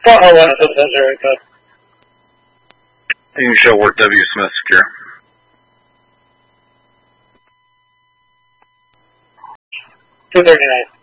Far west of this area code. You can show work W. Smith secure. 239.